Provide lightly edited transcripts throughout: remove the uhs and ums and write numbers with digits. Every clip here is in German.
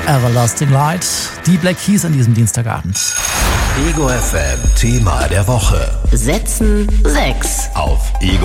Everlasting Light, die Black Keys an diesem Dienstagabend. Ego FM Thema der Woche. Setzen 6 auf Ego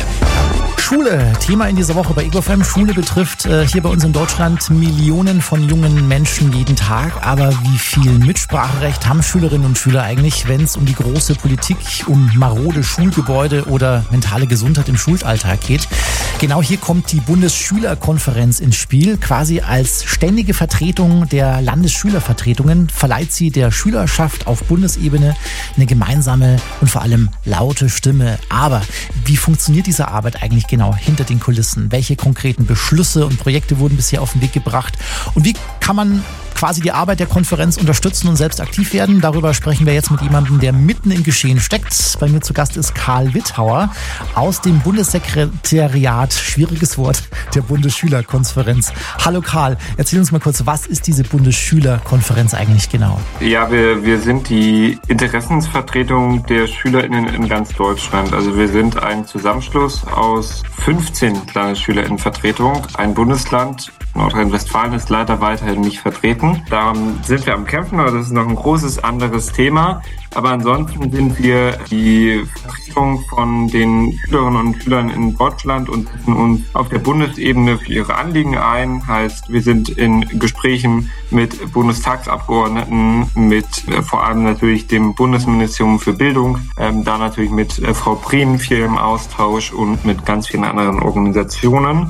FM. Schule, Thema in dieser Woche bei Ego FM. Schule betrifft hier bei uns in Deutschland Millionen von jungen Menschen jeden Tag. Aber wie viel Mitspracherecht haben Schülerinnen und Schüler eigentlich, wenn es um die große Politik, um marode Schulgebäude oder mentale Gesundheit im Schulalltag geht? Genau hier kommt die Bundesschülerkonferenz ins Spiel. Quasi als ständige Vertretung der Landesschülervertretungen verleiht sie der Schülerschaft auf Bundesebene eine gemeinsame und vor allem laute Stimme. Aber wie funktioniert diese Arbeit eigentlich genau hinter den Kulissen? Welche konkreten Beschlüsse und Projekte wurden bisher auf den Weg gebracht? Und wie kann man quasi die Arbeit der Konferenz unterstützen und selbst aktiv werden? Darüber sprechen wir jetzt mit jemandem, der mitten im Geschehen steckt. Bei mir zu Gast ist Karl Wittauer aus dem Bundessekretariat, schwieriges Wort, der Bundesschülerkonferenz. Hallo Karl, erzähl uns mal kurz, was ist diese Bundesschülerkonferenz eigentlich genau? Ja, wir sind die Interessensvertretung der SchülerInnen in ganz Deutschland. Also wir sind ein Zusammenschluss aus 15 LandesschülerInnenvertretungen. Ein Bundesland, Nordrhein-Westfalen, ist leider weiterhin nicht vertreten. Daran sind wir am Kämpfen, aber das ist noch ein großes anderes Thema. Aber ansonsten sind wir die Vertretung von den Schülerinnen und Schülern in Deutschland und setzen uns auf der Bundesebene für ihre Anliegen ein. Heißt, wir sind in Gesprächen mit Bundestagsabgeordneten, mit vor allem natürlich dem Bundesministerium für Bildung, da natürlich mit Frau Prien viel im Austausch und mit ganz vielen anderen Organisationen,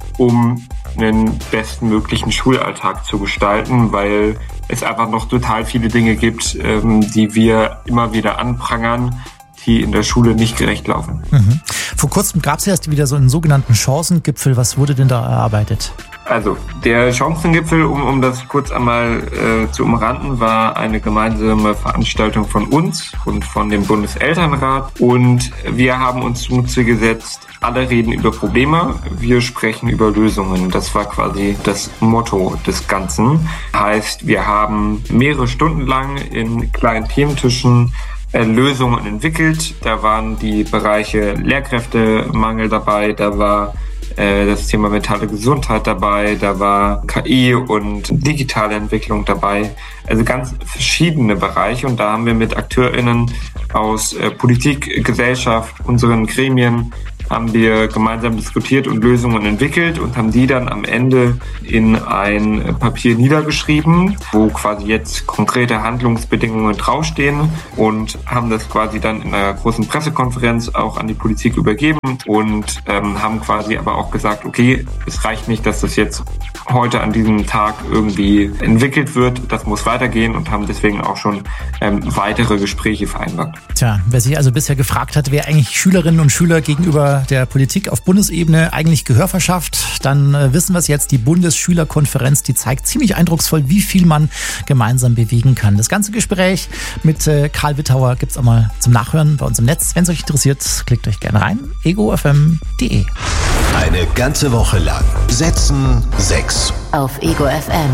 um einen bestmöglichen Schulalltag zu gestalten, weil es einfach noch total viele Dinge gibt, die wir immer wieder anprangern, die in der Schule nicht gerecht laufen. Vor kurzem gab es erst wieder so einen sogenannten Chancengipfel. Was wurde denn da erarbeitet? Also der Chancengipfel, um das kurz einmal zu umranden, war eine gemeinsame Veranstaltung von uns und von dem Bundeselternrat. Und wir haben uns zum Ziel gesetzt, alle reden über Probleme, wir sprechen über Lösungen. Das war quasi das Motto des Ganzen. Heißt, wir haben mehrere Stunden lang in kleinen Thementischen Lösungen entwickelt. Da waren die Bereiche Lehrkräftemangel dabei, da war das Thema mentale Gesundheit dabei, da war KI und digitale Entwicklung dabei. Also ganz verschiedene Bereiche. Und da haben wir mit AkteurInnen aus Politik, Gesellschaft, unseren Gremien, haben wir gemeinsam diskutiert und Lösungen entwickelt und haben die dann am Ende in ein Papier niedergeschrieben, wo quasi jetzt konkrete Handlungsbedingungen draufstehen, und haben das quasi dann in einer großen Pressekonferenz auch an die Politik übergeben und haben quasi aber auch gesagt, okay, es reicht nicht, dass das jetzt heute an diesem Tag irgendwie entwickelt wird, das muss weitergehen, und haben deswegen auch schon weitere Gespräche vereinbart. Tja, wer sich also bisher gefragt hat, wer eigentlich Schülerinnen und Schüler gegenüber der Politik auf Bundesebene eigentlich Gehör verschafft, dann wissen wir es jetzt. Die Bundesschülerkonferenz, die zeigt ziemlich eindrucksvoll, wie viel man gemeinsam bewegen kann. Das ganze Gespräch mit Karl Wittauer gibt es auch mal zum Nachhören bei uns im Netz. Wenn es euch interessiert, klickt euch gerne rein. egofm.de. Eine ganze Woche lang Setzen 6 auf Ego FM.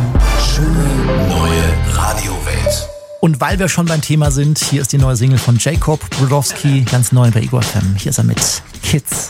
Schöne neue Radiowelt. Und weil wir schon beim Thema sind, hier ist die neue Single von Jacob Brodowski, ganz neu bei Ego FM. Hier ist er mit Kids.